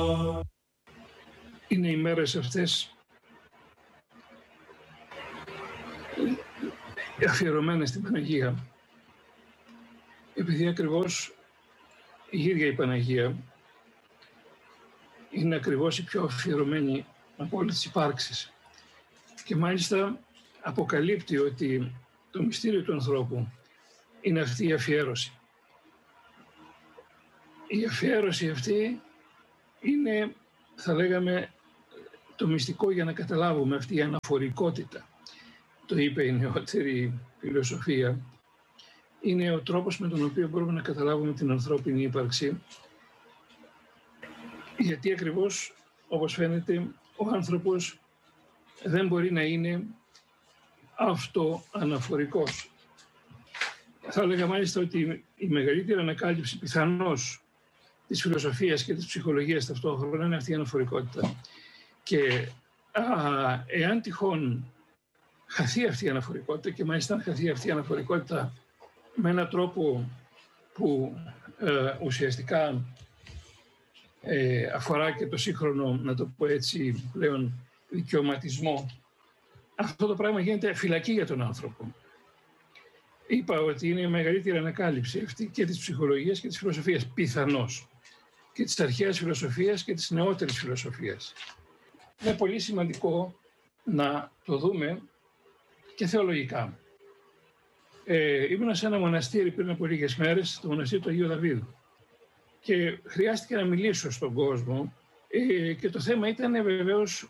Είναι οι μέρες αυτές αφιερωμένες στην Παναγία, επειδή ακριβώς η ίδια η Παναγία είναι ακριβώς η πιο αφιερωμένη από όλες τις υπάρξεις. Και μάλιστα αποκαλύπτει ότι το μυστήριο του ανθρώπου είναι αυτή η αφιέρωση. Η αφιέρωση αυτή είναι, θα λέγαμε, το μυστικό για να καταλάβουμε αυτή η αναφορικότητα. Το είπε η νεότερη φιλοσοφία. Είναι ο τρόπος με τον οποίο μπορούμε να καταλάβουμε την ανθρώπινη ύπαρξη. Γιατί ακριβώς, όπως φαίνεται, ο άνθρωπος δεν μπορεί να είναι αυτοαναφορικός. Θα έλεγα μάλιστα ότι η μεγαλύτερη ανακάλυψη πιθανώς της φιλοσοφίας και της ψυχολογίας ταυτόχρονα είναι αυτή η αναφορικότητα. Και εάν τυχόν χαθεί αυτή η αναφορικότητα, και μάλιστα αν χαθεί αυτή η αναφορικότητα με έναν τρόπο που ουσιαστικά αφορά και το σύγχρονο, να το πω έτσι, πλέον δικαιωματισμό, αυτό το πράγμα γίνεται φυλακή για τον άνθρωπο. Είπα ότι είναι η μεγαλύτερη ανακάλυψη αυτή και της ψυχολογίας και της φιλοσοφίας, πιθανώς, και της αρχαίας φιλοσοφίας και της νεότερης φιλοσοφίας. Είναι πολύ σημαντικό να το δούμε και θεολογικά. Ήμουν σε ένα μοναστήρι πριν από λίγες μέρες, το μοναστήρι του Αγίου Δαβίδου, και χρειάστηκε να μιλήσω στον κόσμο και το θέμα ήταν βεβαίως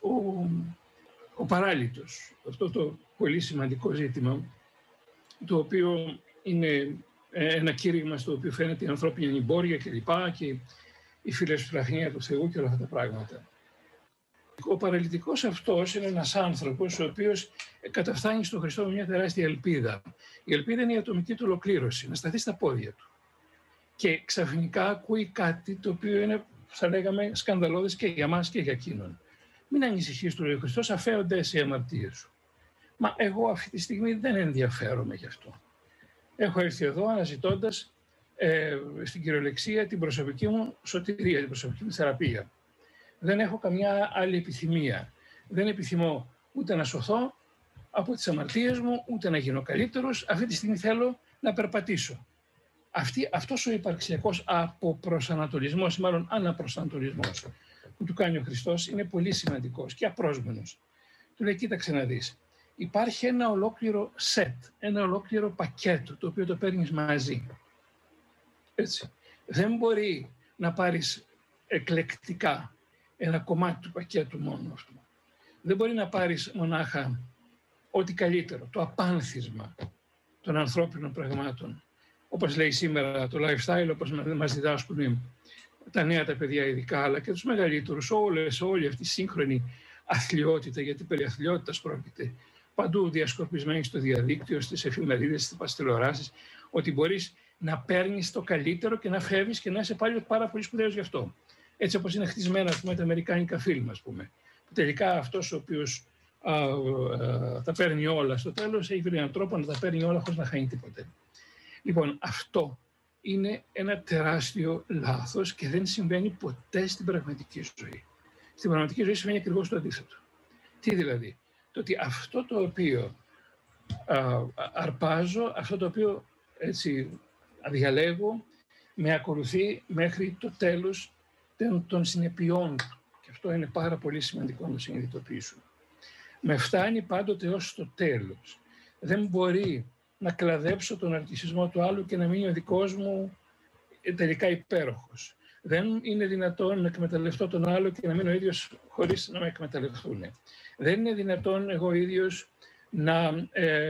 ο παράλυτος. Αυτό το πολύ σημαντικό ζήτημα, το οποίο είναι ένα κήρυγμα στο οποίο φαίνεται η ανθρώπινη ανημπόρια και η φιλοσπλαχνία του Θεού και όλα αυτά τα πράγματα. Ο παραλυτικός αυτός είναι ένας άνθρωπος ο οποίος καταφθάνει στον Χριστό με μια τεράστια ελπίδα. Η ελπίδα είναι η ατομική του ολοκλήρωση, να σταθεί στα πόδια του. Και ξαφνικά ακούει κάτι το οποίο είναι, θα λέγαμε, σκανδαλώδες και για μας και για εκείνον. Μην ανησυχείς, του λέει ο Χριστός, αφαίονται οι αμαρτίες σου. Μα εγώ αυτή τη στιγμή δεν ενδιαφέρομαι γι' αυτό. Έχω έρθει εδώ αναζητώντας στην κυριολεξία την προσωπική μου σωτηρία, την προσωπική μου θεραπεία. Δεν έχω καμιά άλλη επιθυμία. Δεν επιθυμώ ούτε να σωθώ από τις αμαρτίες μου, ούτε να γίνω καλύτερος. Αυτή τη στιγμή θέλω να περπατήσω. Αυτός ο υπαρξιακός αποπροσανατολισμός, ή μάλλον αναπροσανατολισμός που του κάνει ο Χριστός, είναι πολύ σημαντικός και απρόσμενος. Του λέει, κοίταξε να δεις. Υπάρχει ένα ολόκληρο σετ, ένα ολόκληρο πακέτο, το οποίο το παίρνεις μαζί. Έτσι. Δεν μπορεί να πάρεις εκλεκτικά ένα κομμάτι του πακέτου μόνο αυτό. Δεν μπορεί να πάρεις μονάχα ό,τι καλύτερο, το απάνθισμα των ανθρώπινων πραγμάτων. Όπως λέει σήμερα το lifestyle, όπως μας διδάσκουν τα νέα τα παιδιά ειδικά, αλλά και τους μεγαλύτερους, όλη αυτή η σύγχρονη αθλιότητα, γιατί περί αθλιότητας πρόκειται, παντού διασκορπισμένη στο διαδίκτυο, στις εφημερίδες, στις τηλεοράσεις, ότι μπορείς να παίρνεις το καλύτερο και να φεύγεις και να είσαι πάλι πάρα πολύ σπουδαίος γι' αυτό. Έτσι όπως είναι χτισμένα τα αμερικάνικα φιλμ, ας πούμε. Τελικά αυτός ο οποίος τα παίρνει όλα στο τέλος έχει βρει έναν τρόπο να τα παίρνει όλα χωρίς να χάνει τίποτε. Λοιπόν, αυτό είναι ένα τεράστιο λάθος και δεν συμβαίνει ποτέ στην πραγματική ζωή. Στην πραγματική ζωή συμβαίνει ακριβώς το αντίθετο. Τι δηλαδή? Το ότι αυτό το οποίο αρπάζω, αυτό το οποίο έτσι διαλέγω, με ακολουθεί μέχρι το τέλος των συνεπειών του. Και αυτό είναι πάρα πολύ σημαντικό να το συνειδητοποιήσουμε. Με φτάνει πάντοτε ως το τέλος. Δεν μπορεί να κλαδέψω τον αρκισισμό του άλλου και να μείνει ο δικός μου τελικά υπέροχος. Δεν είναι δυνατόν να εκμεταλλευτώ τον άλλο και να μείνω ο ίδιος χωρίς να με εκμεταλλευτούν. Δεν είναι δυνατόν εγώ ίδιος να,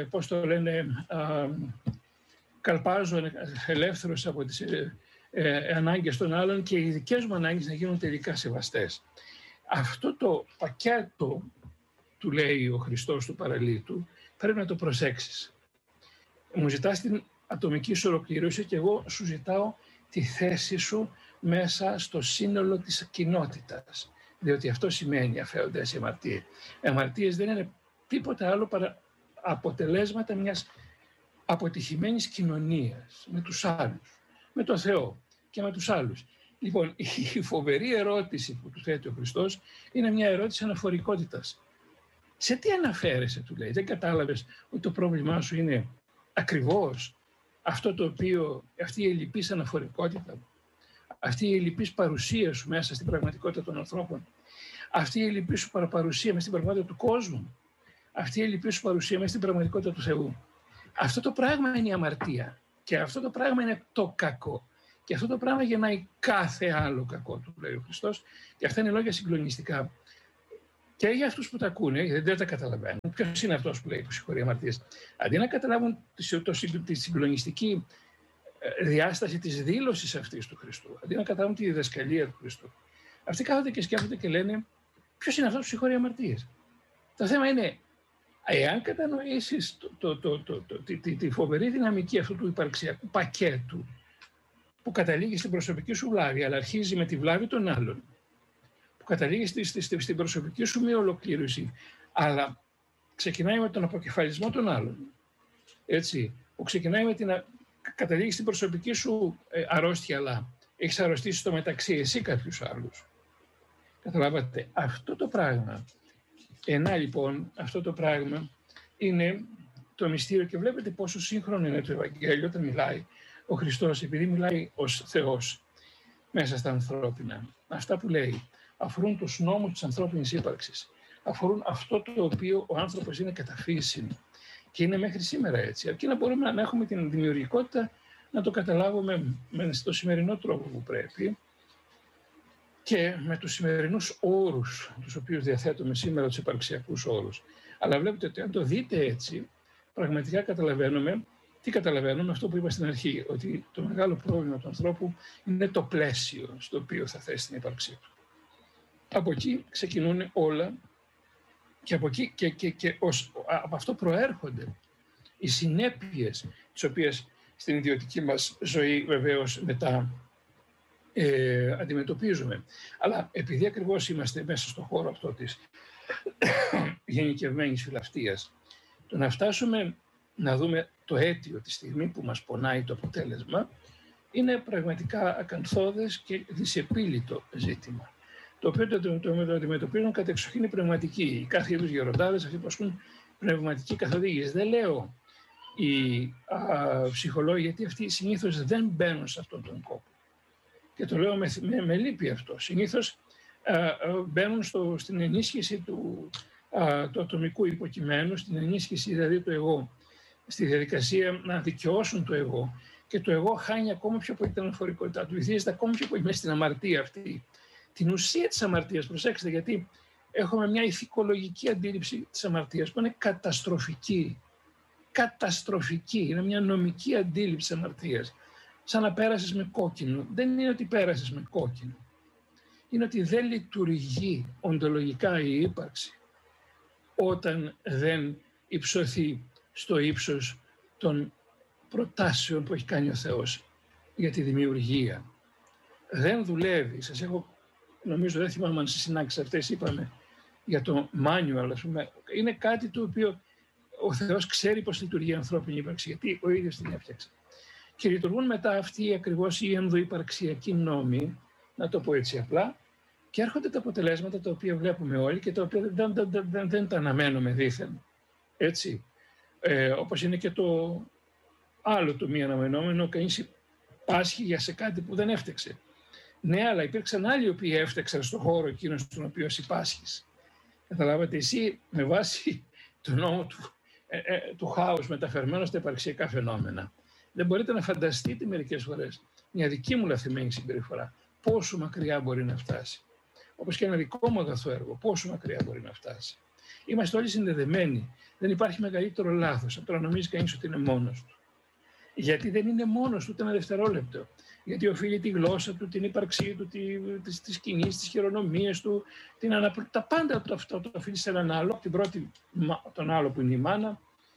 καλπάζω ελεύθερος από τις ανάγκες των άλλων και οι δικές μου ανάγκες να γίνουν τελικά σεβαστές. Αυτό το πακέτο, του λέει ο Χριστός του παραλύτου, πρέπει να το προσέξεις. Μου ζητάς την ατομική σου ολοκλήρωση και εγώ σου ζητάω τη θέση σου μέσα στο σύνολο της κοινότητας. Διότι αυτό σημαίνει αφαίοντας οι αμαρτίες. Οι αμαρτίες δεν είναι τίποτα άλλο παρά αποτελέσματα μιας αποτυχημένης κοινωνίας με τους άλλους, με τον Θεό και με τους άλλους. Λοιπόν, η φοβερή ερώτηση που του θέτει ο Χριστός είναι μια ερώτηση αναφορικότητας. Σε τι αναφέρεσαι, του λέει, δεν κατάλαβες ότι το πρόβλημά σου είναι ακριβώς αυτό το οποίο, αυτή η ελλειπής αναφορικότητα, αυτή η ελλειπής παρουσία σου μέσα στην πραγματικότητα των ανθρώπων, αυτή η ελλειπής σου παραπαρουσία μέσα στην πραγματικότητα του κόσμου, αυτή η ελλειπής σου παρουσία μέσα στην πραγματικότητα του Θεού. Αυτό το πράγμα είναι η αμαρτία και αυτό το πράγμα είναι το κακό. Και αυτό το πράγμα γεννάει κάθε άλλο κακό, του λέει ο Χριστός. Και αυτά είναι λόγια συγκλονιστικά. Και για αυτούς που τα ακούνε, δεν τα καταλαβαίνουν. Ποιος είναι αυτός που λέει που συγχωρεί αμαρτίες? Αντί να καταλάβουν τη συγκλονιστική διάσταση της δήλωσης αυτής του Χριστού, αντί να καταλάβουν τη διδασκαλία του Χριστού, αυτοί κάθονται και σκέφτονται και λένε ποιος είναι αυτός που συγχωρεί αμαρτίες? Το θέμα είναι, εάν κατανοήσεις τη φοβερή δυναμική αυτού του υπαρξιακού πακέτου, που καταλήγει στην προσωπική σου βλάβη, αλλά αρχίζει με τη βλάβη των άλλων, που καταλήγει στην προσωπική σου μη ολοκλήρωση, αλλά ξεκινάει με τον αποκεφαλισμό των άλλων, έτσι, που ξεκινάει με καταλήγει στην προσωπική σου αρρώστια, αλλά έχεις αρρωστήσει στο μεταξύ εσύ κάποιους άλλους. Καταλάβατε, αυτό το πράγμα, λοιπόν, αυτό το πράγμα είναι το μυστήριο και βλέπετε πόσο σύγχρονο είναι το Ευαγγέλιο όταν μιλάει ο Χριστός, επειδή μιλάει ως Θεός μέσα στα ανθρώπινα. Αυτά που λέει αφορούν τους νόμους της ανθρώπινης ύπαρξης. Αφορούν αυτό το οποίο ο άνθρωπος είναι κατά φύση και είναι μέχρι σήμερα έτσι. Αρκεί να μπορούμε να έχουμε την δημιουργικότητα να το καταλάβουμε στο σημερινό τρόπο που πρέπει και με τους σημερινούς όρους, τους οποίους διαθέτουμε σήμερα, τους υπαρξιακούς όρους. Αλλά βλέπετε ότι αν το δείτε έτσι, πραγματικά καταλαβαίνουμε. Τι καταλαβαίνουμε? Αυτό που είπα στην αρχή, ότι το μεγάλο πρόβλημα του ανθρώπου είναι το πλαίσιο στο οποίο θα θέσει την ύπαρξή του. Από εκεί ξεκινούν όλα και από εκεί από αυτό προέρχονται οι συνέπειες, τις οποίες στην ιδιωτική μας ζωή βεβαίως μετά αντιμετωπίζουμε. Αλλά επειδή ακριβώς είμαστε μέσα στον χώρο αυτό της γενικευμένης φιλαυτίας, το να φτάσουμε να δούμε το αίτιο τη στιγμή που μας πονάει το αποτέλεσμα είναι πραγματικά ακανθώδες και δυσεπίλητο ζήτημα, το οποίο το αντιμετωπίζουν κατεξοχήν οι πνευματικοί, κάθε είδους γεροντάδες, αυτοί που ασκούν πνευματική καθοδήγηση. Δεν λέω οι ψυχολόγοι, γιατί αυτοί συνήθως δεν μπαίνουν σε αυτόν τον κόπο. Και το λέω με λύπη αυτό. Συνήθως μπαίνουν στην ενίσχυση του ατομικού υποκειμένου, στην ενίσχυση δηλαδή του εγώ, στη διαδικασία να δικαιώσουν το εγώ. Και το εγώ χάνει ακόμα πιο πολύ την αναφορικότητά του, βυθίζεται ακόμα πιο πολύ μέσα στην αμαρτία αυτή. Την ουσία της αμαρτίας, προσέξτε, γιατί έχουμε μια ηθικολογική αντίληψη της αμαρτίας που είναι καταστροφική. Καταστροφική, είναι μια νομική αντίληψη της αμαρτίας. Σαν να πέρασες με κόκκινο. Δεν είναι ότι πέρασες με κόκκινο. Είναι ότι δεν λειτουργεί οντολογικά η ύπαρξη όταν δεν υψωθεί στο ύψος των προτάσεων που έχει κάνει ο Θεός για τη δημιουργία. Δεν δουλεύει. Σας έχω, νομίζω, δεν θυμάμαι αν στις συνάξεις αυτές είπαμε για το manual, ας πούμε. Είναι κάτι το οποίο ο Θεός ξέρει πώς λειτουργεί η ανθρώπινη ύπαρξη, γιατί ο ίδιος την έφτιαξε. Και λειτουργούν μετά αυτοί ακριβώς οι ενδοϊπαρξιακοί νόμοι, να το πω έτσι απλά, και έρχονται τα αποτελέσματα τα οποία βλέπουμε όλοι και τα οποία δεν τα αναμένουμε δήθεν. Έτσι. Όπως είναι και το άλλο το μη αναμενόμενο, κανείς πάσχει για σε κάτι που δεν έφτιαξε. Ναι, αλλά υπήρξαν άλλοι οι οποίοι έφτιαξαν στον χώρο εκείνο στον οποίο εσύ πάσχεις. Καταλάβατε, εσύ με βάση το νόμο του χάους μεταφερμένο στα υπαρξιακά φαινόμενα. Δεν μπορείτε να φανταστείτε μερικές φορές μια δική μου λαθημένη συμπεριφορά πόσο μακριά μπορεί να φτάσει. Όπως και ένα δικό μου αγαθό έργο, πόσο μακριά μπορεί να φτάσει. Είμαστε όλοι συνδεδεμένοι. Δεν υπάρχει μεγαλύτερο λάθος από το να νομίζει κανείς ότι είναι μόνος του. Γιατί δεν είναι μόνος του ούτε ένα δευτερόλεπτο. Γιατί οφείλει τη γλώσσα του, την ύπαρξή του, τις κινήσεις, τις χειρονομίες του, τα πάντα αυτό το οφείλει σε έναν άλλο, από την πρώτη τον άλλο που είναι η μάνα,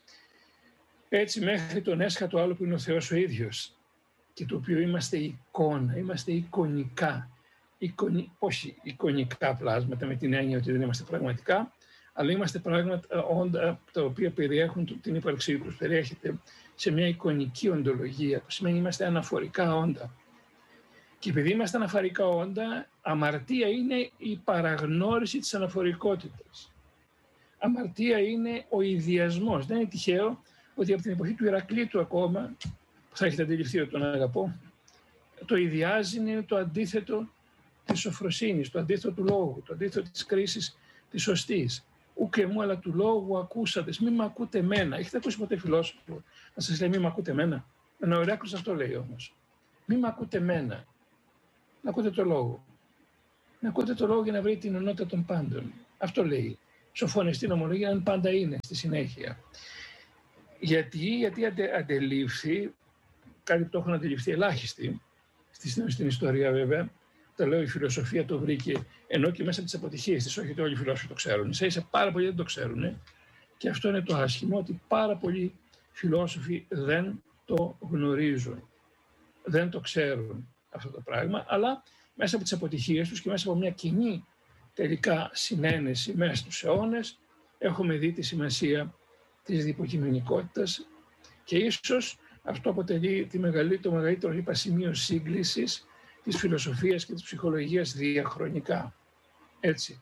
έτσι μέχρι τον έσχατο άλλο που είναι ο Θεός ο ίδιος, και το οποίο είμαστε εικόνα, είμαστε εικονικά, όχι εικονικά πλάσματα με την έννοια ότι δεν είμαστε πραγματικά, αλλά είμαστε πράγματα όντα τα οποία περιέχουν την ύπαρξή τους, περιέχεται σε μια εικονική οντολογία, που σημαίνει είμαστε αναφορικά όντα. Και επειδή είμαστε αναφορικά όντα, αμαρτία είναι η παραγνώριση της αναφορικότητας. Αμαρτία είναι ο ιδιασμός. Δεν είναι τυχαίο ότι από την εποχή του Ηρακλήτου ακόμα, που θα έχετε αντιληφθεί ότι τον αγαπώ, το ιδιάζει είναι το αντίθετο της σοφροσύνης, το αντίθετο του λόγου, το αντίθετο της κρίσης της σωστής. Ούκε μου, αλλά του λόγου ακούσατες, μη με ακούτε εμένα. Έχετε ακούσει ποτέ φιλόσοφο να σας λέει μη με ακούτε εμένα? Ο Ηράκλειος αυτό λέει όμως. Μη με ακούτε εμένα. Να ακούτε το λόγο. Να ακούτε το λόγο για να βρείτε την ονότητα των πάντων. Αυτό λέει. Σοφονεστή νομολογία αν πάντα είναι στη συνέχεια. Γιατί αντελήφθη, κάτι που το έχουν αντιληφθεί ελάχιστοι, στην ιστορία βέβαια, το λέω η φιλοσοφία το βρήκε, ενώ και μέσα από τις αποτυχίες της, όχι ότι όλοι οι φιλόσοφοι το ξέρουν, ίσα πάρα πολλοί δεν το ξέρουν, και αυτό είναι το άσχημο, ότι πάρα πολλοί φιλόσοφοι δεν το γνωρίζουν, δεν το ξέρουν αυτό το πράγμα, αλλά μέσα από τις αποτυχίες τους και μέσα από μια κοινή τελικά συνένεση μέσα στους αιώνες, έχουμε δει τη σημασία της διποκειμενικότητας και ίσως αυτό αποτελεί το μεγαλύτερο σημείο σύγκλησης της φιλοσοφίας και της ψυχολογίας διαχρονικά. Έτσι.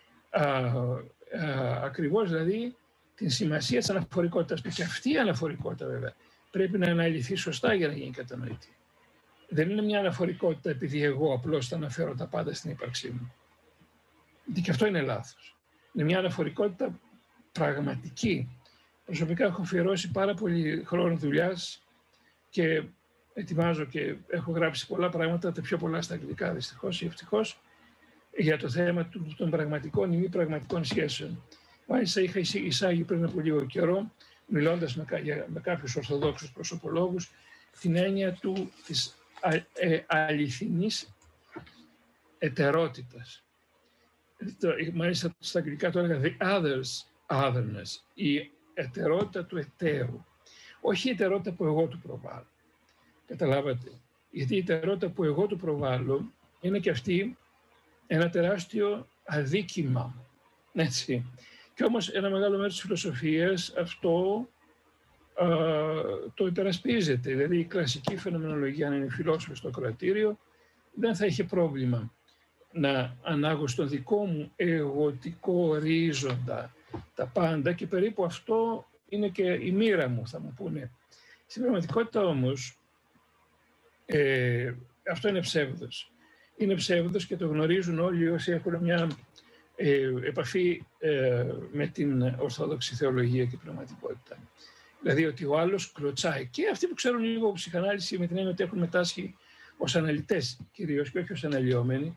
Ακριβώς δηλαδή την σημασία της αναφορικότητας. Και αυτή η αναφορικότητα βέβαια πρέπει να αναλυθεί σωστά για να γίνει κατανοητή. Δεν είναι μια αναφορικότητα επειδή εγώ απλώς θα αναφέρω τα πάντα στην ύπαρξή μου. Γιατί και αυτό είναι λάθος. Είναι μια αναφορικότητα πραγματική. Προσωπικά έχω αφιερώσει πάρα πολύ χρόνο δουλειάς και ετοιμάζω και έχω γράψει πολλά πράγματα, τα πιο πολλά στα αγγλικά δυστυχώς ή ευτυχώς, για το θέμα των πραγματικών ή μη πραγματικών σχέσεων. Μάλιστα είχα εισάγει πριν από λίγο καιρό, μιλώντας με κάποιους ορθοδόξους προσωπολόγους, την έννοια της αληθινής ετερότητας. Μάλιστα στα αγγλικά το έλεγα the otherness, η ετερότητα του εταίρου. Όχι η ετερότητα που εγώ του προβάλλω. Καταλάβατε. Γιατί η ετερότητα που εγώ του προβάλλω είναι και αυτή ένα τεράστιο αδίκημα. Έτσι. Και όμως ένα μεγάλο μέρος της φιλοσοφίας αυτό το υπερασπίζεται. Δηλαδή η κλασική φαινομενολογία, αν είναι φιλόσοφη στο κρατήριο, δεν θα είχε πρόβλημα να ανάγω στον δικό μου εγωτικό ορίζοντα τα πάντα και περίπου αυτό είναι και η μοίρα μου, θα μου πούνε. Στην πραγματικότητα όμως αυτό είναι ψεύδος. Είναι ψεύδος και το γνωρίζουν όλοι όσοι έχουν μια επαφή με την ορθόδοξη θεολογία και πραγματικότητα. Δηλαδή ότι ο άλλος κλωτσάει. Και αυτοί που ξέρουν λίγο ψυχανάλυση με την έννοια ότι έχουν μετάσχει ως αναλυτές κυρίως και όχι ως αναλυόμενοι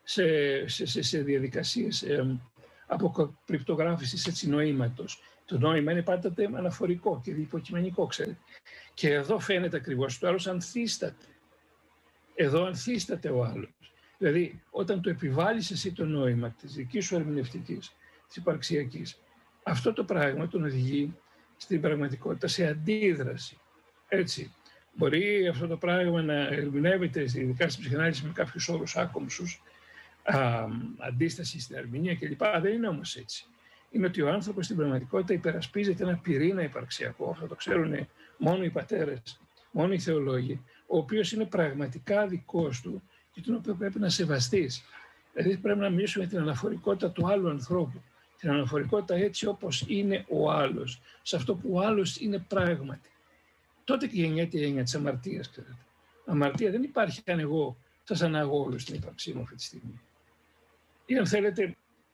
σε διαδικασίες αποκρυπτογράφησης νοήματος. Το νόημα είναι πάντα αναφορικό και υποκειμενικό, ξέρετε. Και εδώ φαίνεται ακριβώς ότι ο άλλος ανθίσταται. Εδώ ανθίσταται ο άλλος. Δηλαδή, όταν το επιβάλλεις εσύ το νόημα της δικής σου ερμηνευτικής, της υπαρξιακής, αυτό το πράγμα τον οδηγεί στην πραγματικότητα σε αντίδραση. Έτσι. Μπορεί αυτό το πράγμα να ερμηνεύεται, ειδικά στην ψυχανάλυση, με κάποιους όρους άκομψους, αντίσταση στην ερμηνεία κλπ. Δεν είναι όμως έτσι. Είναι ότι ο άνθρωπος στην πραγματικότητα υπερασπίζεται ένα πυρήνα υπαρξιακό, αυτό το ξέρουν μόνο οι πατέρες, μόνο οι θεολόγοι, ο οποίος είναι πραγματικά δικός του και τον οποίο πρέπει να σεβαστείς. Δηλαδή πρέπει να μιλήσουμε για την αναφορικότητα του άλλου ανθρώπου, την αναφορικότητα έτσι όπως είναι ο άλλος, σε αυτό που ο άλλος είναι πράγματι. Τότε και γεννιέται η έννοια της αμαρτίας, ξέρετε. Αμαρτία δεν υπάρχει αν εγώ σας αναγώ όλους στην ύπαρξή μου αυτή τη στιγμή. Ή αν θέλετε,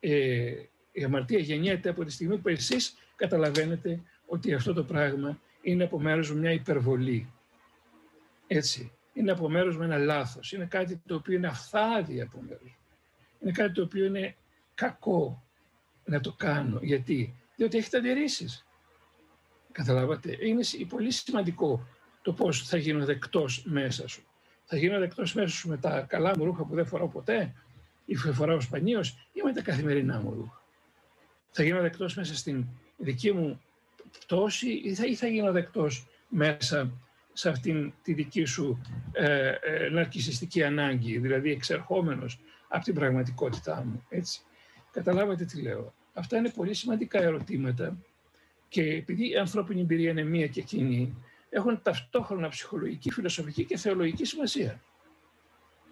η αμαρτία γεννιέται από τη στιγμή που εσείς καταλαβαίνετε ότι αυτό το πράγμα είναι από μέρος μου μια υπερβολή. Έτσι. Είναι από μέρος μου ένα λάθος. Είναι κάτι το οποίο είναι αυθάδη από μέρος μου. Είναι κάτι το οποίο είναι κακό να το κάνω. Γιατί? Διότι έχετε αντιρρήσεις. Καταλάβατε. Είναι πολύ σημαντικό το πώς θα γίνω δεκτός μέσα σου. Θα γίνω δεκτός μέσα σου με τα καλά μου ρούχα που δεν φοράω ποτέ ή φοράω σπανίως ή με τα καθημερινά μου ρούχα. Θα γίνω δεκτός μέσα στην δική μου πτώση ή θα γίνω δεκτός μέσα σε αυτήν τη δική σου ναρκισσιστική ανάγκη, δηλαδή εξερχόμενος από την πραγματικότητά μου. Έτσι. Καταλάβατε τι λέω. Αυτά είναι πολύ σημαντικά ερωτήματα και επειδή η ανθρώπινη εμπειρία είναι μία και κοινή, έχουν ταυτόχρονα ψυχολογική, φιλοσοφική και θεολογική σημασία.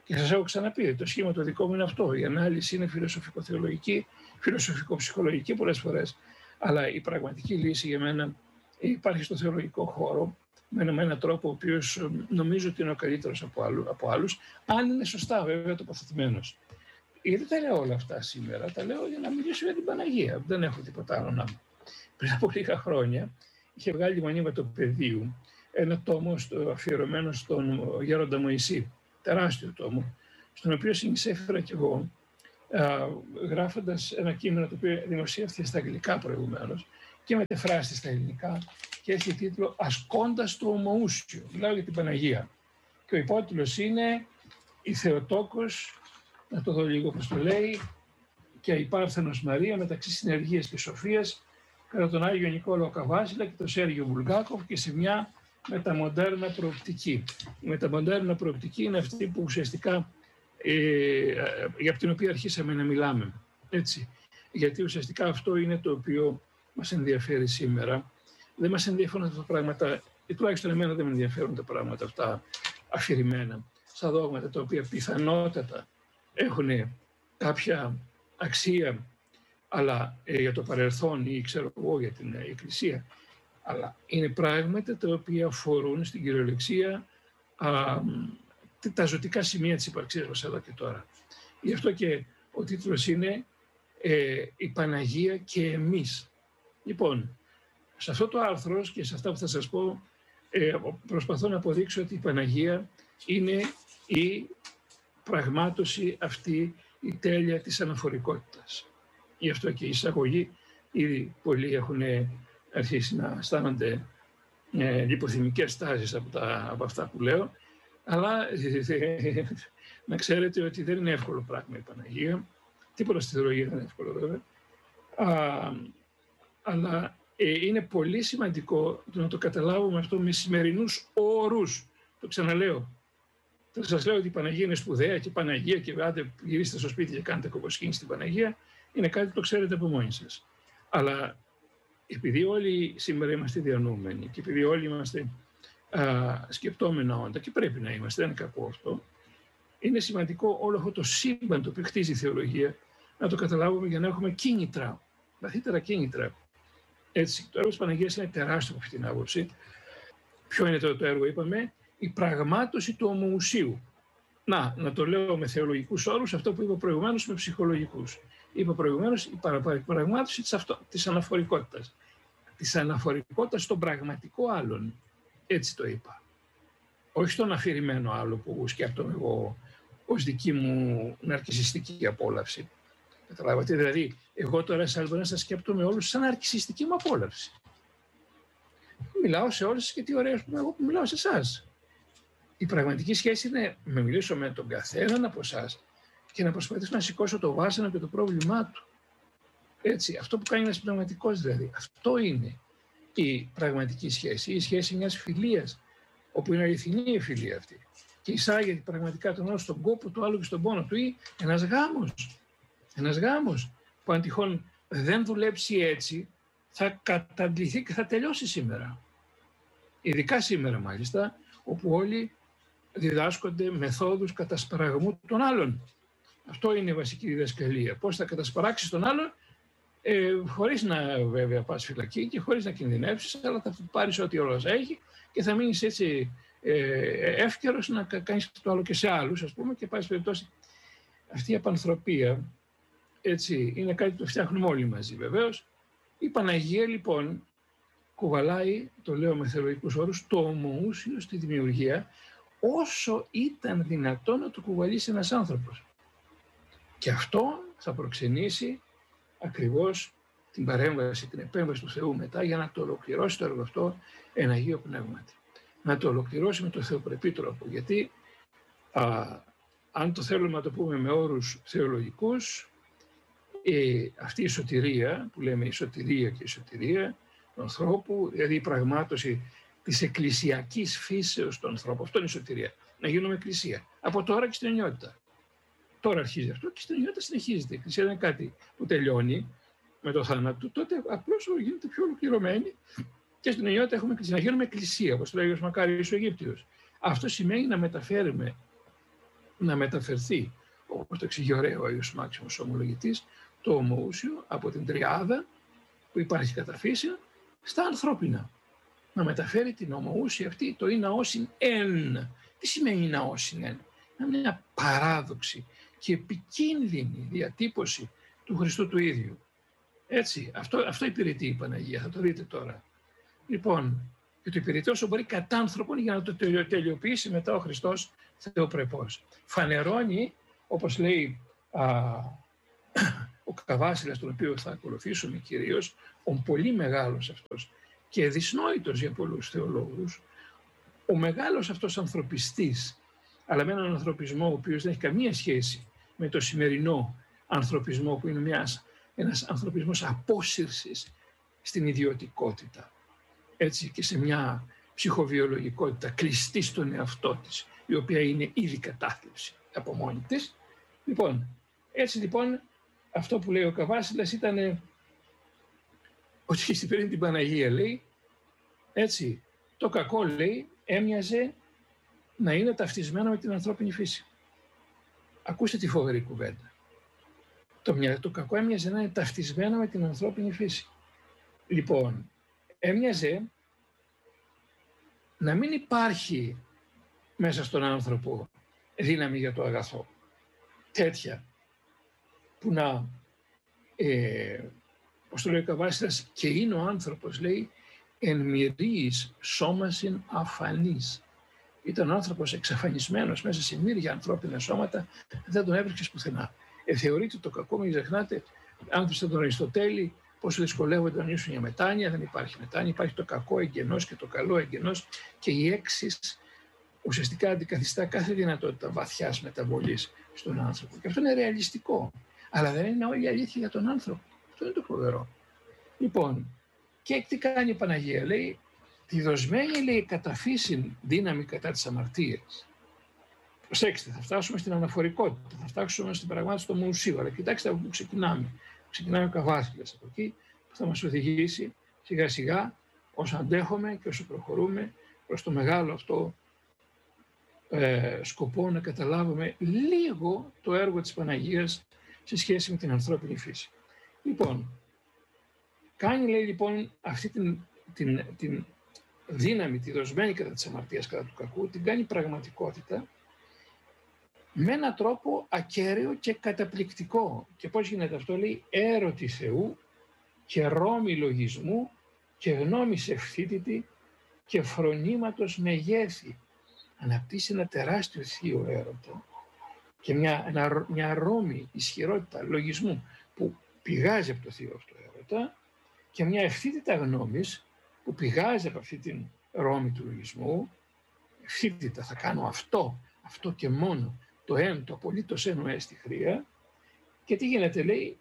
Και σας έχω ξαναπεί, το σχήμα το δικό μου είναι αυτό. Η ανάλυση είναι φιλοσοφικο-θεολογική, φιλοσοφικο-ψυχολογική πολλές φορές. Αλλά η πραγματική λύση για μένα υπάρχει στο θεολογικό χώρο, με έναν τρόπο ο οποίος νομίζω ότι είναι ο καλύτερος από άλλους, αν είναι σωστά βέβαια τοποθετημένος. Γιατί τα λέω όλα αυτά σήμερα, τα λέω για να μιλήσω για την Παναγία. Δεν έχω τίποτα άλλο να πω. Πριν από λίγα χρόνια είχε βγάλει η Μονή Παιδίου ένα τόμο αφιερωμένο στον Γέροντα Μωυσή, τεράστιο τόμο, στον οποίο συνεισέφερα κι εγώ, γράφοντας ένα κείμενο το οποίο δημοσιεύθηκε στα αγγλικά προηγουμένως και μετεφράστηκε στα ελληνικά και έχει τίτλο «Ασκώντας το ομοούσιο». Μιλάω για την Παναγία. Και ο υπότιτλος είναι «Η Θεοτόκος», να το δω λίγο όπως το λέει, «και η Πάρθενος Μαρία μεταξύ συνεργίας και σοφίας κατά τον Άγιο Νικόλαο Καβάσιλα και τον Σέργιο Βουλγκάκοφ και σε μια μεταμοντέρνα προοπτική». Η μεταμοντέρνα προοπτική είναι αυτή που ουσιαστικά για την οποία αρχίσαμε να μιλάμε. Έτσι. Γιατί ουσιαστικά αυτό είναι το οποίο μας ενδιαφέρει σήμερα. Δεν μας ενδιαφέρουν αυτά τα πράγματα, τουλάχιστον εμένα δεν με ενδιαφέρουν τα πράγματα αυτά αφηρημένα, στα δόγματα τα οποία πιθανότατα έχουν κάποια αξία, αλλά για το παρελθόν ή ξέρω εγώ για την Εκκλησία, αλλά είναι πράγματα τα οποία αφορούν στην κυριολεξία τα ζωτικά σημεία της υπαρξίας μας εδώ και τώρα. Γι' αυτό και ο τίτλος είναι «Η Παναγία και εμείς». Λοιπόν, σε αυτό το άρθρο και σε αυτά που θα σας πω, προσπαθώ να αποδείξω ότι η Παναγία είναι η πραγμάτωση αυτή, η τέλεια της αναφορικότητας. Γι' αυτό και η εισαγωγή, ήδη πολλοί έχουν αρχίσει να αισθάνονται λιποθυμικές τάσεις από αυτά που λέω, αλλά να ξέρετε ότι δεν είναι εύκολο πράγμα η Παναγία. Τίποτα στη θεολογία δεν είναι εύκολο βέβαια. Αλλά είναι πολύ σημαντικό να το καταλάβουμε αυτό με σημερινούς όρους. Το ξαναλέω. Θα σας λέω ότι η Παναγία είναι σπουδαία και η Παναγία και άντε γυρίστε στο σπίτι και κάντε κομποσκήνη στην Παναγία, είναι κάτι που το ξέρετε από μόνοι σας. Αλλά επειδή όλοι σήμερα είμαστε διανοούμενοι και επειδή όλοι είμαστε σκεπτόμενα όντα και πρέπει να είμαστε, δεν είναι κακό αυτό, είναι σημαντικό όλο αυτό το σύμπαν το οποίο χτίζει η θεολογία να το καταλάβουμε για να έχουμε κίνητρα, βαθύτερα κίνητρα. Έτσι, το έργο της Παναγίας είναι τεράστιο από αυτήν την άποψη. Ποιο είναι το έργο, είπαμε, η πραγμάτωση του ομοουσίου. Να το λέω με θεολογικούς όρους, αυτό που είπα προηγουμένως με ψυχολογικούς. Είπα προηγουμένως η πραγμάτωση της αναφορικότητας. Της αναφορικότητας στον πραγματικό άλλον. Έτσι το είπα. Όχι στον αφηρημένο άλλο που σκέπτομαι εγώ ως δική μου ναρκισσιστική απόλαυση. Καταλάβατε, δηλαδή, εγώ τώρα σαν σας σκέπτομαι όλους σαν ναρκισσιστική μου απόλαυση. Μιλάω σε όλες και τι ωραίο που εγώ που μιλάω σε εσάς. Η πραγματική σχέση είναι να μιλήσω με τον καθέναν από εσάς και να προσπαθήσω να σηκώσω το βάσανο και το πρόβλημά του. Έτσι, αυτό που κάνει ένας πνευματικός δηλαδή. Αυτό είναι η πραγματική σχέση, η σχέση μιας φιλίας, όπου είναι αληθινή η φιλία αυτή. Και εισάγεται πραγματικά τον άλλο στον κόπο του άλλου και στον πόνο του, ή ένας γάμος. Ένας γάμος που αν τυχόν δεν δουλέψει έτσι, θα καταντληθεί και θα τελειώσει σήμερα. Ειδικά σήμερα μάλιστα, όπου όλοι διδάσκονται μεθόδους κατασπαραγμού των άλλων. Αυτό είναι η βασική διδασκαλία. Πώς θα κατασπαράξεις τον άλλον, χωρίς να βέβαια πας φυλακή και χωρίς να κινδυνεύσεις, αλλά θα πάρεις ό,τι όλα έχει και θα μείνεις έτσι εύκαιρος να κάνεις το άλλο και σε άλλους, ας πούμε, και πας περιπτώσει. Αυτή η απανθρωπία, έτσι, είναι κάτι που το φτιάχνουμε όλοι μαζί βεβαίως. Η Παναγία λοιπόν κουβαλάει, το λέω με θεολογικούς όρους, το ομοούσιο στη δημιουργία, όσο ήταν δυνατόν να το κουβαλήσει ένας άνθρωπος. Και αυτό θα προξενήσει ακριβώς την παρέμβαση, την επέμβαση του Θεού μετά για να το ολοκληρώσει το έργο αυτό εν Αγίο Πνεύματι. Να το ολοκληρώσει με το θεοπρεπή τρόπο. Γιατί αν το θέλουμε να το πούμε με όρους θεολογικούς, αυτή η σωτηρία, που λέμε η σωτηρία και η σωτηρία του ανθρώπου, δηλαδή η πραγμάτωση της εκκλησιακής φύσεως του ανθρώπου, αυτό είναι η σωτηρία. Να γίνουμε εκκλησία. Από τώρα και στην ενιότητα. Τώρα αρχίζει αυτό και στην ενιότητα συνεχίζεται. Η εκκλησία δεν είναι κάτι που τελειώνει με το θάνατο, τότε απλώς γίνεται πιο ολοκληρωμένη και στην ενιότητα έχουμε εκκλησία. Να γίνουμε εκκλησία, όπως λέει ο Μακάριος ο Αιγύπτιος. Αυτό σημαίνει να μεταφέρουμε να μεταφερθεί, όπως το εξηγεί ωραία ο Άγιος Μάξιμος ο Ομολογητής, το ομοούσιο από την τριάδα που υπάρχει κατά φύση στα ανθρώπινα. Να μεταφέρει την ομοούσια αυτή, το είναι όσην εν. Τι σημαίνει είναι όσην εν? Είναι μια παράδοξη και επικίνδυνη διατύπωση του Χριστού του ίδιου. Έτσι, αυτό υπηρετεί η Παναγία, θα το δείτε τώρα. Λοιπόν, και το υπηρετεί όσο μπορεί κατά άνθρωπον για να το τελειοποιήσει μετά ο Χριστός θεοπρεπώς. Φανερώνει, όπως λέει ο Καβάσιλας, τον οποίο θα ακολουθήσουμε κυρίως, ο πολύ μεγάλος αυτός και δυσνόητος για πολλούς θεολόγους, ο μεγάλος αυτός ανθρωπιστής, αλλά με έναν ανθρωπισμό ο οποίος δεν έχει καμία σχέση με το σημερινό ανθρωπισμό, που είναι ένας ανθρωπισμός απόσυρσης στην ιδιωτικότητα, έτσι, και σε μια ψυχοβιολογικότητα κλειστή στον εαυτό της, η οποία είναι ήδη κατάθλιψη από μόνη της. Λοιπόν, έτσι λοιπόν, αυτό που λέει ο Καβάσιλας ήταν ότι στην περίπτωση την Παναγία, λέει, έτσι, το κακό, λέει, έμοιαζε να είναι ταυτισμένο με την ανθρώπινη φύση. Ακούστε τη φοβερή κουβέντα. Το κακό έμοιαζε να είναι ταυτισμένο με την ανθρώπινη φύση. Λοιπόν, έμοιαζε να μην υπάρχει μέσα στον άνθρωπο δύναμη για το αγαθό. Τέτοια που να, όπως το λέει ο Καβάσιλας, και είναι ο άνθρωπος, λέει, εν μυρίης σώμασιν αφανής. Ήταν ο άνθρωπος εξαφανισμένος μέσα σε μύρια ανθρώπινα σώματα, δεν τον έβρισκες πουθενά. Θεωρείται το κακό, μην ξεχνάτε, άνθρωποι σαν τον Αριστοτέλη, πόσο δυσκολεύονται να νιώσουν για μετάνοια. Δεν υπάρχει μετάνοια, υπάρχει το κακό εγγενώς και το καλό εγγενώς, και η έξις ουσιαστικά αντικαθιστά κάθε δυνατότητα βαθιάς μεταβολής στον άνθρωπο. Και αυτό είναι ρεαλιστικό, αλλά δεν είναι όλη η αλήθεια για τον άνθρωπο. Αυτό είναι το φοβερό. Λοιπόν, και τι κάνει η Παναγία? Λέει, τη δοσμένη, λέει, κατά φύση δύναμη κατά τις αμαρτίες. Προσέξτε, θα φτάσουμε στην αναφορικότητα, θα φτάσουμε στην πραγμάτιση του ομοουσίου, αλλά κοιτάξτε από πού ξεκινάμε. Ξεκινάμε ο Καβάσιλας από εκεί, που θα μας οδηγήσει σιγά σιγά, όσο αντέχουμε και όσο προχωρούμε προς το μεγάλο αυτό σκοπό να καταλάβουμε λίγο το έργο της Παναγίας σε σχέση με την ανθρώπινη φύση. Λοιπόν, κάνει, λέει, λοιπόν, αυτή την δύναμη, τη δοσμένη κατά της αμαρτίας, κατά του κακού, την κάνει πραγματικότητα με έναν τρόπο ακέραιο και καταπληκτικό. Και πώς γίνεται αυτό? Λέει, έρωτη Θεού και ρώμη λογισμού και γνώμης ευθύτητη και φρονήματος μεγέθη. Αναπτύσσει ένα τεράστιο θείο έρωτα και μια ρώμη ισχυρότητα λογισμού που πηγάζει από το θείο αυτό έρωτα και μια ευθύτητα γνώμης που πηγάζει από αυτή την ρώμη του λογισμού. Ευθύτητα, θα κάνω αυτό και μόνο, το απολύτως έννοε στη χρία. Και τι γίνεται? Λέει,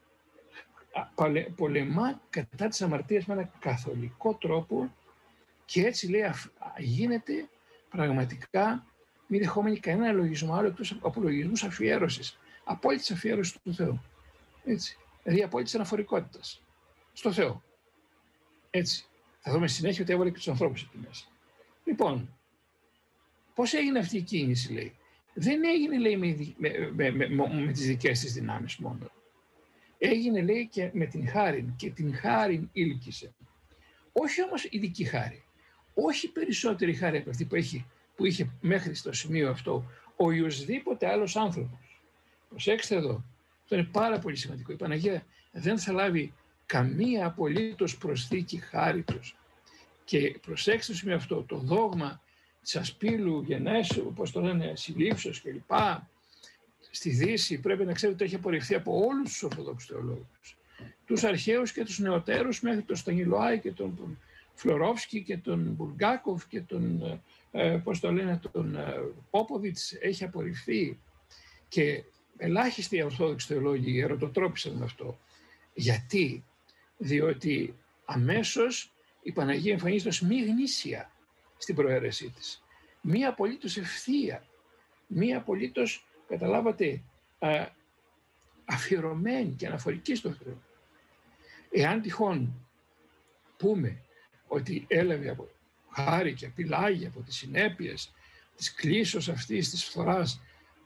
πολεμά κατά της αμαρτίας με ένα καθολικό τρόπο και έτσι, λέει, γίνεται πραγματικά μη δεχόμενη κανένα λογισμό άλλο εκτός από λογισμούς αφιέρωσης, απόλυτης αφιέρωσης του Θεού. Έτσι. Δηλαδή απόλυτης αναφορικότητας στο Θεό. Έτσι. Θα δούμε συνέχεια ότι έβαλε και τους ανθρώπους εκεί μέσα. Λοιπόν, πώς έγινε αυτή η κίνηση? Λέει, δεν έγινε, λέει, με τις δικές της δυνάμεις μόνο. Έγινε, λέει, και με την χάριν, και την χάριν ήλκησε. Όχι όμως ειδική χάρη. Όχι περισσότερη χάρη από αυτή που είχε μέχρι στο σημείο αυτό ο οποιοσδήποτε άλλος άνθρωπος. Προσέξτε εδώ, αυτό είναι πάρα πολύ σημαντικό. Η Παναγία δεν θα λάβει καμία απολύτως προσθήκη χάριτος. Και προσέξτε στο σημείο αυτό, το δόγμα της ασπίλου γενέσου, όπως το λένε, συλλήψεως κλπ. Στη Δύση πρέπει να ξέρετε ότι έχει απορριφθεί από όλους τους Ορθοδόξους θεολόγους. Τους αρχαίους και τους νεωτέρους, μέχρι τον Στανιλοάη και τον Φλωρόφσκι και τον Μπουλγκάκοφ και τον, τον Πόποβιτς, έχει απορριφθεί. Και ελάχιστοι Ορθόδοξοι θεολόγοι ερωτοτρόπησαν με αυτό. Γιατί? Διότι αμέσως η Παναγία εμφανίζεται ως μη γνήσια στην προαίρεσή της. Μία απολύτως ευθεία, μία απολύτως, καταλάβατε, αφιερωμένη και αναφορική στο Θεό. Εάν τυχόν πούμε ότι έλαβε από χάρη και απειλάγει από τις συνέπειες της κλίσεως αυτής της φθοράς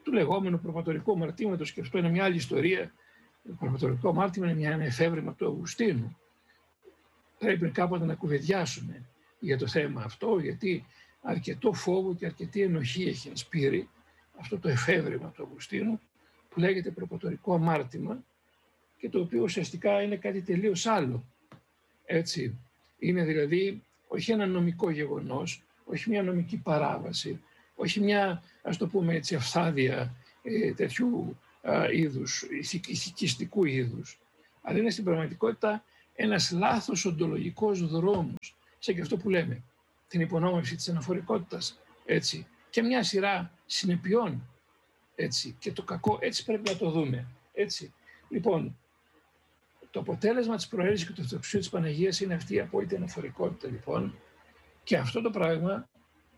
του λεγόμενου προπατορικού αμαρτήματος, και αυτό είναι μια άλλη ιστορία. Το προπατορικό αμάρτημα είναι ένα εφεύρημα του Αυγουστίνου. Πρέπει κάποτε να κουβεντιάσουμε για το θέμα αυτό, γιατί αρκετό φόβο και αρκετή ενοχή έχει να σπείρει αυτό το εφεύρημα του Αυγουστίνου, που λέγεται προπατορικό αμάρτημα, και το οποίο ουσιαστικά είναι κάτι τελείως άλλο. Έτσι, είναι δηλαδή όχι ένα νομικό γεγονός, όχι μια νομική παράβαση, όχι μια, ας το πούμε έτσι, αυθάδεια τέτοιου είδους, ηθικιστικού είδους, αλλά είναι στην πραγματικότητα ένας λάθος οντολογικός δρόμος, σαν και αυτό που λέμε, την υπονόμευση της αναφορικότητας, έτσι, και μια σειρά συνεπειών, έτσι, και το κακό, έτσι πρέπει να το δούμε, έτσι. Λοιπόν, το αποτέλεσμα της προαίρεσης και του αυτοξίου της Παναγίας είναι αυτή η απόλυτη αναφορικότητα, λοιπόν, και αυτό το πράγμα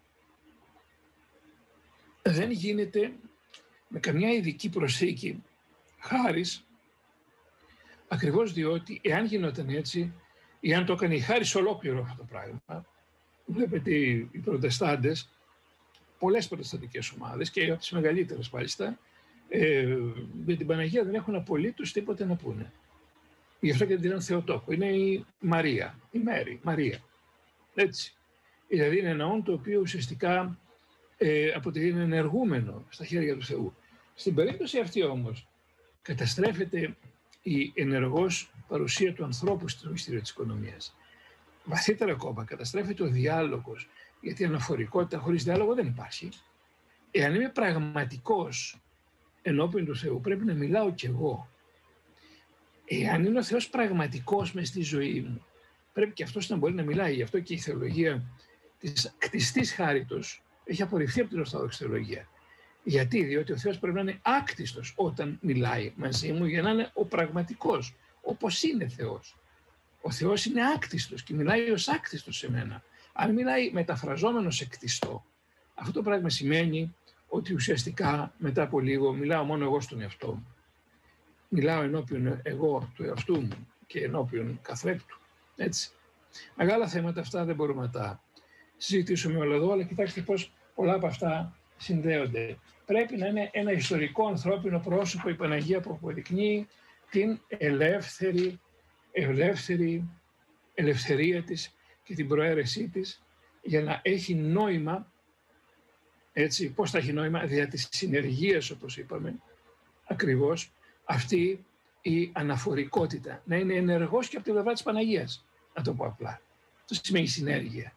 δεν γίνεται με καμιά ειδική προσθήκη χάρις, ακριβώς διότι εάν γινόταν έτσι, ή αν το έκανε η χάρις ολόκληρο αυτό το πράγμα, βλέπετε οι προτεστάντες, πολλές προτεσταντικές ομάδες και από τις μεγαλύτερες μάλιστα, με την Παναγία δεν έχουν απολύτως τίποτα να πούνε. Γι' αυτό και την λένε Θεοτόκο. Είναι η Μαρία, η Μέρη, Μαρία. Έτσι. Δηλαδή είναι ένα ναό το οποίο ουσιαστικά αποτελεί ένα ενεργούμενο στα χέρια του Θεού. Στην περίπτωση αυτή όμως καταστρέφεται η ενεργός παρουσία του ανθρώπου στο μυστήριο της οικονομίας. Βαθύτερα ακόμα καταστρέφεται ο διάλογος, γιατί η αναφορικότητα χωρίς διάλογο δεν υπάρχει. Εάν είμαι πραγματικός ενώπιον του Θεού, πρέπει να μιλάω κι εγώ. Εάν είναι ο Θεός πραγματικός μες στη ζωή μου, πρέπει και αυτός να μπορεί να μιλάει. Γι' αυτό και η θεολογία της κτιστής χάριτος έχει απορριφθεί από την Ορθόδοξη θεολογία. Γιατί, διότι ο Θεός πρέπει να είναι άκτιστος όταν μιλάει μαζί μου, για να είναι ο πραγματικός, όπως είναι Θεός. Ο Θεός είναι άκτιστος και μιλάει ως άκτιστος σε μένα. Αν μιλάει μεταφραζόμενο σε κτιστό, αυτό το πράγμα σημαίνει ότι ουσιαστικά μετά από λίγο μιλάω μόνο εγώ στον εαυτό μου. Μιλάω ενώπιον εγώ του εαυτού μου και ενώπιον καθρέπτου. Έτσι. Μεγάλα θέματα αυτά δεν μπορούμε να τα συζητήσουμε όλα εδώ, αλλά κοιτάξτε πως πολλά από αυτά συνδέονται. Πρέπει να είναι ένα ιστορικό ανθρώπινο πρόσωπο η Παναγία που αποδεικνύει την ελευθερία της και την προαίρεσή της, για να έχει νόημα, έτσι, πώς θα έχει νόημα, δια της συνεργίας, όπως είπαμε, ακριβώς αυτή η αναφορικότητα, να είναι ενεργός και από την πλευρά της Παναγίας, να το πω απλά. Αυτό σημαίνει συνέργεια.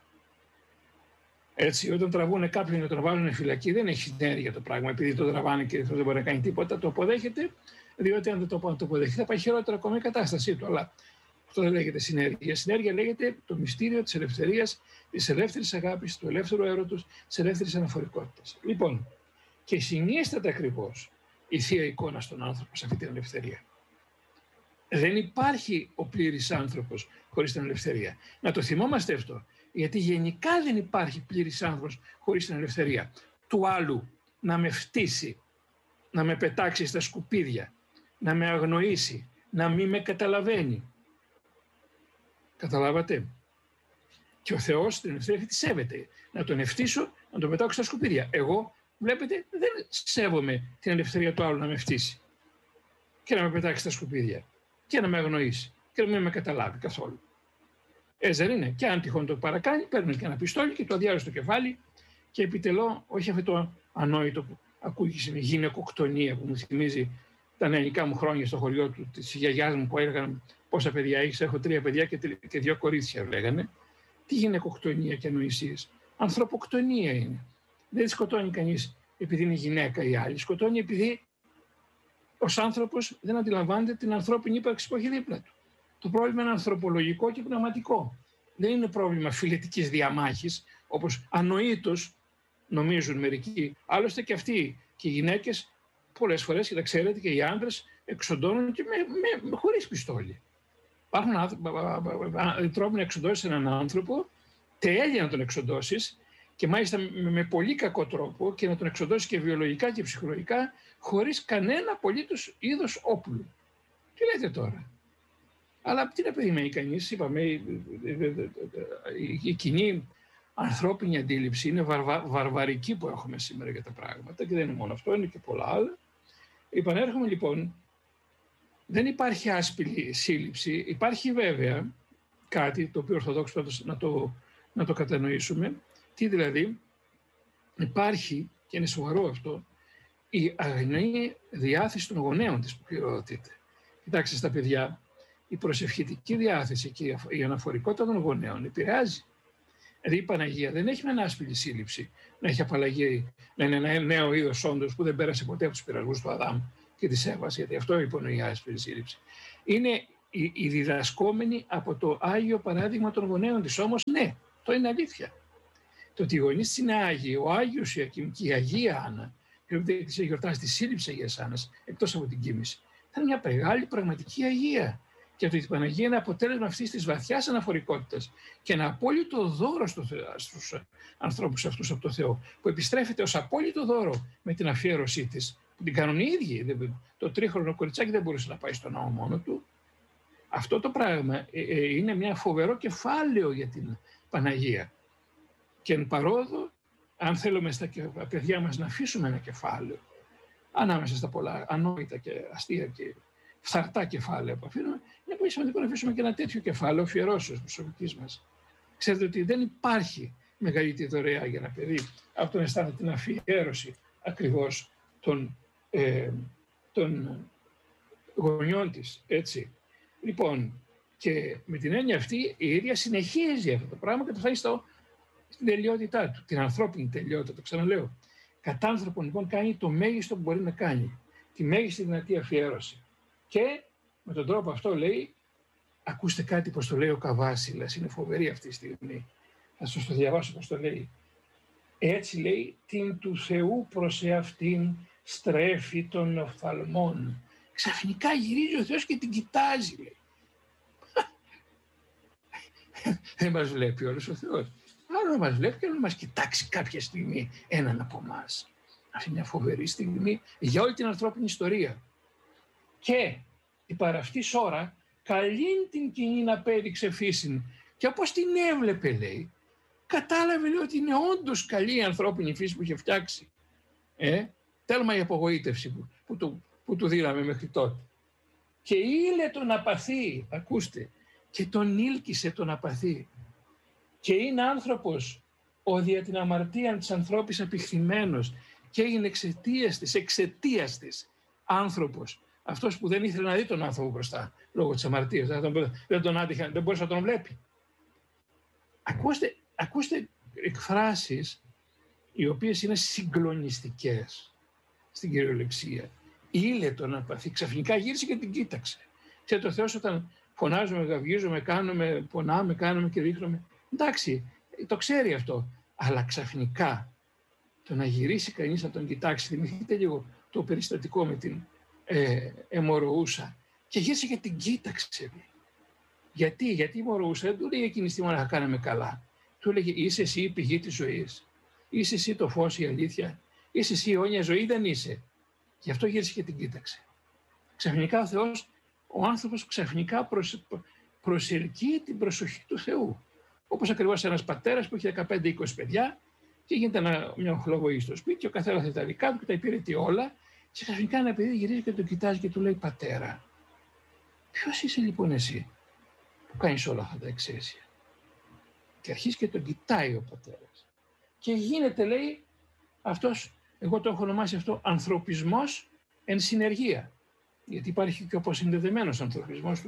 Έτσι, όταν τραβούν κάποιον να τον βάλουν φυλακή, δεν έχει συνέργεια το πράγμα, επειδή το τραβάνε και δεν μπορεί να κάνει τίποτα, το αποδέχεται, διότι αν δεν το αποδεχτεί θα πάει χειρότερα ακόμα η κατάστασή του. Αλλά αυτό δεν λέγεται συνέργεια. Συνέργεια λέγεται το μυστήριο της ελευθερίας, της ελεύθερης αγάπης, του ελεύθερου έρωτος, της ελεύθερης αναφορικότητας. Λοιπόν, και συνίσταται ακριβώς η Θεία Εικόνα στον άνθρωπο σε αυτή την ελευθερία. Δεν υπάρχει ο πλήρης άνθρωπος χωρίς την ελευθερία. Να το θυμόμαστε αυτό, γιατί γενικά δεν υπάρχει πλήρης άνθρωπος χωρίς την ελευθερία. Του άλλου να με φτύσει, να με πετάξει στα σκουπίδια, να με αγνοήσει, να μην με καταλαβαίνει. Καταλάβατε. Και ο Θεός την ελευθερία τη σέβεται. Να τον ευτύσω, να τον πετάξω στα σκουπίδια. Εγώ, βλέπετε, δεν σέβομαι την ελευθερία του άλλου να με φτύσει και να με πετάξει στα σκουπίδια και να με αγνοήσει και να μην με καταλάβει καθόλου. Έτσι δεν είναι. Και αν τυχόν το παρακάνει, παίρνω και ένα πιστόλι και το αδειάζω στο κεφάλι και επιτελώ, όχι αυτό το ανόητο που ακούγησε με γυναικοκτονία, που μου θυμίζει τα νεανικά μου χρόνια στο χωριό της γιαγιάς μου, που έλεγαν πόσα παιδιά έχεις, έχω 3 παιδιά και 2 κορίτσια, λέγανε. Τι γυναικοκτονία και ανοησίες. Ανθρωποκτονία είναι. Δεν σκοτώνει κανείς επειδή είναι γυναίκα ή άλλη. Σκοτώνει επειδή ως άνθρωπος δεν αντιλαμβάνεται την ανθρώπινη ύπαρξη που έχει δίπλα του. Το πρόβλημα είναι ανθρωπολογικό και πνευματικό. Δεν είναι πρόβλημα φιλετικής διαμάχης, όπως ανοήτως νομίζουν μερικοί. Άλλωστε και αυτοί και οι γυναίκες πολλές φορές, και τα ξέρετε, και οι άντρες εξοντώνουν και χωρίς πιστόλι. Υπάρχουν τρόποι να εξοντώσεις έναν άνθρωπο, τέλεια να τον εξοντώσεις, και μάλιστα με πολύ κακό τρόπο, και να τον εξοντώσεις και βιολογικά και ψυχολογικά, χωρίς κανένα απολύτως είδος όπλου. Τι λέτε τώρα. Αλλά τι να περιμένει κανείς, είπαμε, η κοινή ανθρώπινη αντίληψη, είναι βαρβαρική που έχουμε σήμερα για τα πράγματα και δεν είναι μόνο αυτό, είναι και πολλά άλλα. Επανέρχομαι λοιπόν, δεν υπάρχει άσπηλη σύλληψη, υπάρχει βέβαια κάτι το οποίο ορθοδόξο πάντως να το κατανοήσουμε. Τι δηλαδή, υπάρχει, και είναι σοβαρό αυτό, η αγνή διάθεση των γονέων της που πυροδοτείται. Κοιτάξτε, στα παιδιά, η προσευχητική διάθεση και η αναφορικότητα των γονέων επηρεάζει. Δηλαδή η Παναγία δεν έχει με ανάσπηλη σύλληψη να έχει απαλλαγή, να είναι ένα νέο είδος όντως που δεν πέρασε ποτέ από τους πειρασμούς του Αδάμ και της Εύας, γιατί αυτό υπονοεί η άσπηλη σύλληψη. Είναι η διδασκόμενη από το Άγιο παράδειγμα των γονέων της. Όμως ναι, το είναι αλήθεια. Το ότι οι γονείς της είναι Άγιοι, ο Άγιος Ιωακήμ και η Αγία Άννα, η οποία της έχει γιορτάσει τη σύλληψη Αγίας Άννας, εκτός από την κοίμηση, ήταν μια μεγάλη πραγματική Αγία. Και ότι η Παναγία είναι αποτέλεσμα αυτής της βαθιάς αναφορικότητας και ένα απόλυτο δώρο στους ανθρώπους αυτούς από το Θεό, που επιστρέφεται ως απόλυτο δώρο με την αφιέρωσή της, που την κάνουν οι ίδιοι. Το τρίχρονο κοριτσάκι δεν μπορούσε να πάει στον ναό μόνο του. Αυτό το πράγμα είναι μια φοβερό κεφάλαιο για την Παναγία. Και εν παρόδο, αν θέλουμε στα παιδιά μας να αφήσουμε ένα κεφάλαιο, ανάμεσα στα πολλά ανόητα και αστεία και φθαρτά κεφάλαια που αφήνουμε, είναι πολύ σημαντικό να αφήσουμε και ένα τέτοιο κεφάλαιο αφιερώσεως προσωπικής μας. Ξέρετε ότι δεν υπάρχει μεγαλύτερη δωρεά για ένα παιδί από το να αισθάνεται την αφιέρωση ακριβώς των γονιών της, έτσι. Λοιπόν, και με την έννοια αυτή η ίδια συνεχίζει αυτό το πράγμα και το φτάνει στην τελειότητά του, την ανθρώπινη τελειότητα, το ξαναλέω. Κατά άνθρωπον λοιπόν κάνει το μέγιστο που μπορεί να κάνει, τη μέγιστη δυνατή αφιέρωση. Και με τον τρόπο αυτό λέει, ακούστε κάτι πως το λέει ο Καβάσιλας, είναι φοβερή αυτή τη στιγμή. Θα σας το διαβάσω πως το λέει. Έτσι λέει, την του Θεού προς εαυτήν στρέφει των οφθαλμών. Ξαφνικά γυρίζει ο Θεός και την κοιτάζει, λέει. Δεν μας βλέπει όλος ο Θεός. Άλλο να μας βλέπει και να μας κοιτάξει κάποια στιγμή έναν από εμάς. Αυτή είναι μια φοβερή στιγμή για όλη την ανθρώπινη ιστορία. Και η παραυτής ώρα καλήν την κοινή να πέδειξε φύσιν. Και όπως την έβλεπε, λέει, κατάλαβε, λέει, ότι είναι όντως καλή η ανθρώπινη φύση που είχε φτιάξει. Τέλμα η απογοήτευση που του δίναμε μέχρι τότε. Και ήλε τον απαθή, ακούστε, και τον ήλκησε τον απαθή. Και είναι άνθρωπος ο δια την αμαρτία της ανθρώπης απειχθημένος και έγινε εξαιτίας της άνθρωπος. Αυτός που δεν ήθελε να δει τον άνθρωπο μπροστά λόγω της αμαρτίας, δεν τον άντυχε, δεν μπορούσε να τον βλέπει. Ακούστε εκφράσεις οι οποίες είναι συγκλονιστικές στην κυριολεξία. Ήλε τον απαθή, ξαφνικά γύρισε και την κοίταξε. Ξέρετε, ο Θεός όταν φωνάζουμε, γαυγίζουμε, κάνουμε, πονάμε, κάνουμε και δείχνουμε, εντάξει, το ξέρει αυτό, αλλά ξαφνικά το να γυρίσει κανείς να τον κοιτάξει, θυμηθείτε λίγο το περιστατικό με την αιμορροούσα και γύρισε και την κοίταξε. Γιατί η αιμορροούσα δεν του λέει εκείνη τη στιγμή να κάναμε καλά. Του έλεγε, είσαι εσύ η πηγή της ζωής, είσαι εσύ το φως, η αλήθεια, είσαι εσύ η αιώνια ζωή, δεν είσαι. Γι' αυτό γύρισε και την κοίταξε. Ξαφνικά ο Θεός, ο άνθρωπος ξαφνικά προσελκύει την προσοχή του Θεού. Όπως ακριβώς ένας πατέρας που έχει 15-20 παιδιά και γίνεται μια οχλοβοή στο σπίτι και ο καθένας έχει τα δικά του και τα υπηρετεί όλα. Και ξαφνικά ένα παιδί γυρίζει και τον κοιτάζει και του λέει, πατέρα, ποιος είσαι λοιπόν εσύ που κάνεις όλα αυτά τα εξαίσια? Και αρχίζει και τον κοιτάει ο πατέρας. Και γίνεται, λέει, αυτός, εγώ το έχω ονομάσει αυτό, ανθρωπισμός εν συνεργεία. Γιατί υπάρχει και ο αποσυνδεδεμένος ανθρωπισμός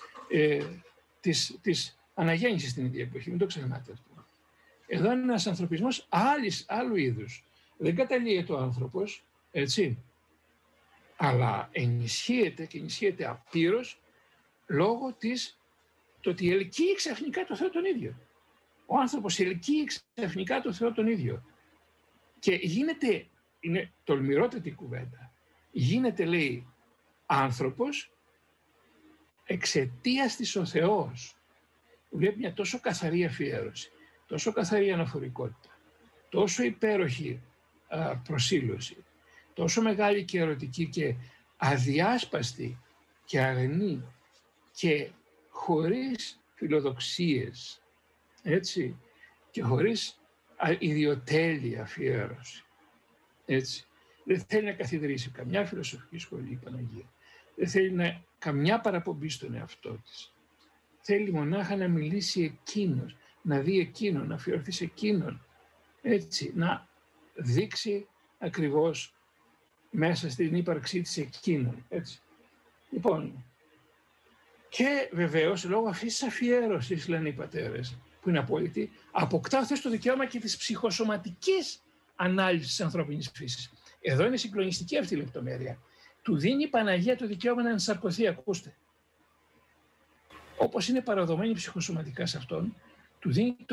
της αναγέννησης στην ίδια εποχή, μην το ξεχνάτε αυτό. Εδώ είναι ένας ανθρωπισμός άλλου είδους. Δεν καταλύεται ο άνθρωπος, έτσι, αλλά ενισχύεται απείρως λόγω το ότι ελκύει ξαφνικά το Θεό τον ίδιο. Ο άνθρωπος ελκύει ξαφνικά το Θεό τον ίδιο. Και γίνεται, είναι τολμηρότατη κουβέντα, γίνεται, λέει, άνθρωπος εξαιτίας της ο Θεός. Βλέπει μια τόσο καθαρή αφιέρωση, τόσο καθαρή αναφορικότητα, τόσο υπέροχη προσήλωση, τόσο μεγάλη και ερωτική και αδιάσπαστη και αγνή και χωρίς φιλοδοξίες, έτσι, και χωρίς ιδιοτέλεια αφιέρωση. Έτσι. Δεν θέλει να καθιδρύσει καμιά φιλοσοφική σχολή η Παναγία. Δεν θέλει καμιά παραπομπή στον εαυτό της. Θέλει μονάχα να μιλήσει εκείνος, να δει εκείνον, να αφιερωθεί σε εκείνον. Έτσι, να δείξει ακριβώς μέσα στην ύπαρξή της εκείνον. Έτσι. Λοιπόν, και βεβαίως λόγω αυτής της αφιέρωσης, λένε οι πατέρες, που είναι απόλυτη, αποκτά αυτός το δικαίωμα και της ψυχοσωματικής ανάλυσης της ανθρώπινης φύσης. Εδώ είναι συγκλονιστική αυτή η λεπτομέρεια. Του δίνει η Παναγία το δικαίωμα να ενσαρκωθεί, ακούστε. Όπως είναι παραδομένη ψυχοσωματικά σε αυτόν, του δίνει